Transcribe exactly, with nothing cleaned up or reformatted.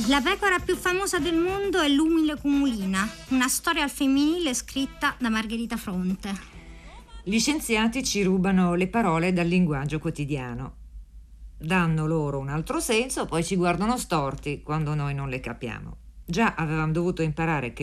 La pecora più famosa del mondo è l'umile Cumulina, una storia al femminile scritta da Margherita Fronte. Gli scienziati ci rubano le parole dal linguaggio quotidiano. Danno loro un altro senso, poi ci guardano storti quando noi non le capiamo. Già avevamo dovuto imparare che